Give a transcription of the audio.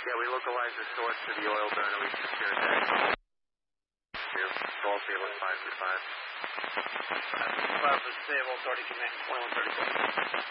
Yeah, we localized the source to the oil burner. We secured that. All stable 535. 5 stable, 30 command, 2134.